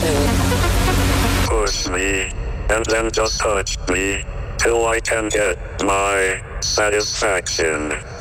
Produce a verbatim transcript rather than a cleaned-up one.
Push me, and then just touch me, till I can get my satisfaction.